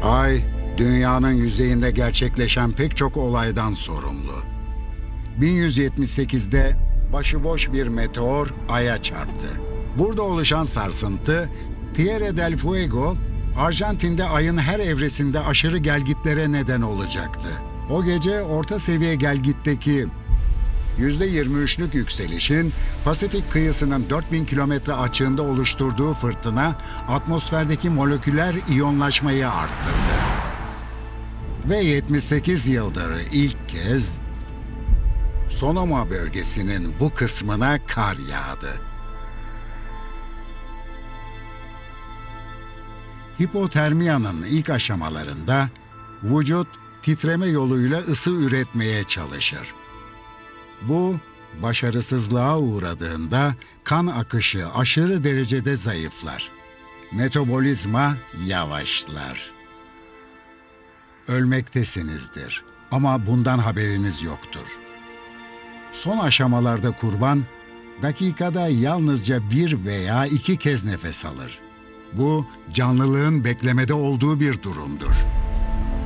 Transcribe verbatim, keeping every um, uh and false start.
Ay, dünyanın yüzeyinde gerçekleşen pek çok olaydan sorumlu. bin yüz yetmiş sekizde başıboş bir meteor Ay'a çarptı. Burada oluşan sarsıntı, Tierra del Fuego, Arjantin'de Ay'ın her evresinde aşırı gelgitlere neden olacaktı. O gece orta seviye gelgitteki yüzde yirmi üçlük yükselişin Pasifik kıyısının dört bin kilometre açığında oluşturduğu fırtına atmosferdeki moleküler iyonlaşmayı arttırdı. Ve yetmiş sekiz yıldır ilk kez Sonoma bölgesinin bu kısmına kar yağdı. Hipotermiyanın ilk aşamalarında vücut titreme yoluyla ısı üretmeye çalışır. Bu, başarısızlığa uğradığında kan akışı aşırı derecede zayıflar. Metabolizma yavaşlar. Ölmektesinizdir ama bundan haberiniz yoktur. Son aşamalarda kurban, dakikada yalnızca bir veya iki kez nefes alır. Bu, canlılığın beklemede olduğu bir durumdur.